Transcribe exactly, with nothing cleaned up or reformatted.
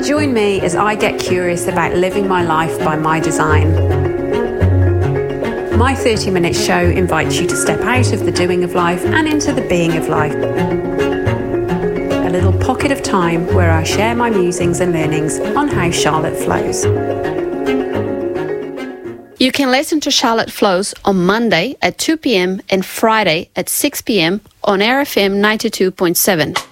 Join me as I get curious about living my life by my design. My thirty minute show invites you to step out of the doing of life and into the being of life. A little pocket of time where I share my musings and learnings on how Charlotte flows. You can listen to Charlotte Flows on Monday at two p.m. and Friday at six p.m. on R F M ninety-two point seven.